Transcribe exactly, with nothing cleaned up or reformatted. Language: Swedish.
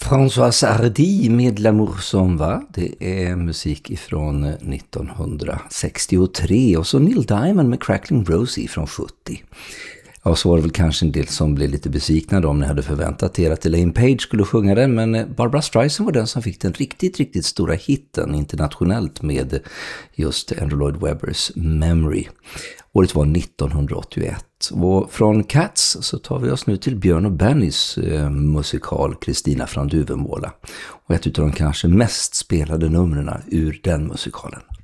François Hardy med L'amour s'en va. Det är musik ifrån nittonhundrasextiotre. Och så Neil Diamond med Crackling Rosie från sjuttio. Ja, så var det väl kanske en del som blev lite besvikna då om ni hade förväntat er att Elaine Page skulle sjunga den. Men Barbra Streisand var den som fick den riktigt, riktigt stora hitten internationellt med just Andrew Lloyd Webbers Memory. Året var nittonhundraåttioett. Och från Cats så tar vi oss nu till Björn och Bennys eh, musikal Kristina från Duvemåla. Och ett av de kanske mest spelade numren ur den musikalen.